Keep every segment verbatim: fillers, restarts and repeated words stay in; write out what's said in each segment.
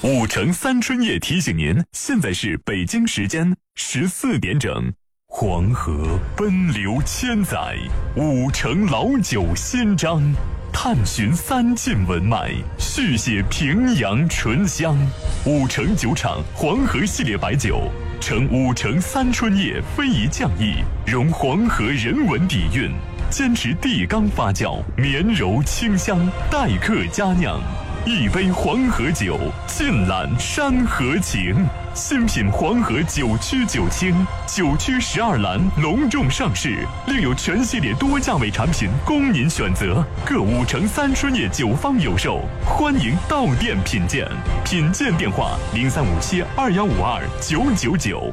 五城三春夜提醒您，现在是北京时间十四点整。黄河奔流千载，五城老酒新章，探寻三晋文脉，续写平阳醇香。五城酒厂黄河系列白酒，呈五城三春夜非遗匠艺，融黄河人文底蕴，坚持地缸发酵，绵柔清香，待客佳酿。一杯黄河酒，尽览山河情。新品黄河酒曲酒清，酒曲十二栏隆重上市，另有全系列多价位产品供您选择。各五城三春夜酒坊有售，欢迎到店品鉴。品鉴电话：零三五七二幺五二九九九。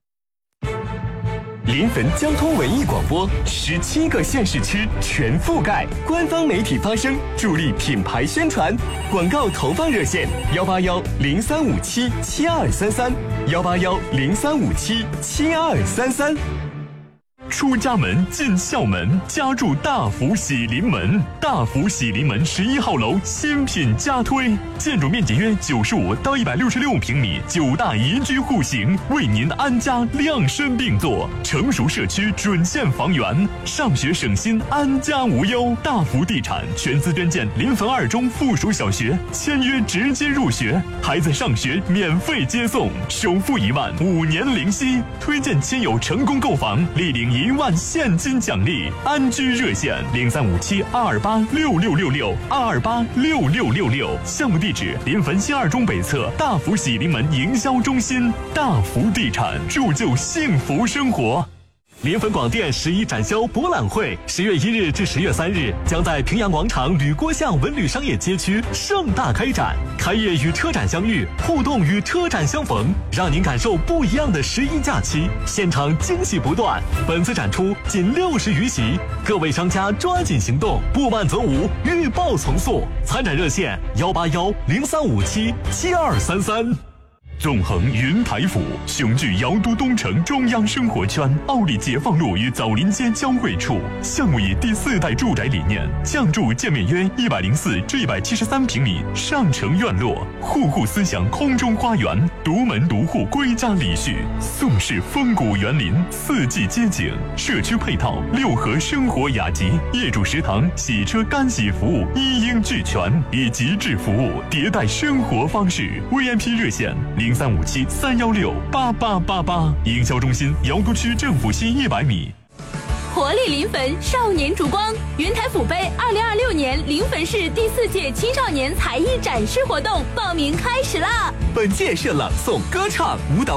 临汾交通文艺广播，十七个县市区全覆盖，官方媒体发声，助力品牌宣传。广告投放热线：幺八幺零三五七七二三三，幺八幺零三五七七二三三。 出家门进校门，家住大福喜临门。大福喜临门十一号楼新品加推，建筑面积约九十五到一百六十六平米，九大宜居户型，为您安家量身定做。成熟社区准线房源，上学省心，安家无忧。大福地产全资捐建临汾二中附属小学，签约直接入学，孩子上学免费接送，首付一万，五年零息。推荐亲友成功购房，立领一万现金奖励。安居热线零三五七二二八六六六六二二八六六六六。项目地址：临汾新二中北侧大福喜临门营销中心。大福地产，铸就幸福生活。 临汾广电十一展销博览会，十月一日至十月三日将在平阳广场吕郭巷文旅商业街区盛大开展。开业与车展相遇，互动与车展相逢，让您感受不一样的十一假期。现场惊喜不断，本次展出仅六十余席，各位商家抓紧行动，不慢则无，预报从速。参展热线：幺八幺零三五七七二三三。 纵横云台府，雄踞瑶都东城中央生活圈，奥利解放路与枣林街交汇处。项目以第四代住宅理念，降筑建面约一百零四至一百七十三平米上城院落，户户思想空中花园，独门独户归家礼序，宋式风谷园林，四季街景。社区配套六合生活雅集，业主食堂、洗车干洗服务一应俱全，以极致服务迭代生活方式。V I P 热线零三五七三幺六八八八八。营销中心：瑶都区政府西一百米。 活力临汾，少年烛光。云台府杯二零二六年临汾市第四届青少年才艺展示活动报名开始啦！ 本届设朗诵、歌唱、舞蹈。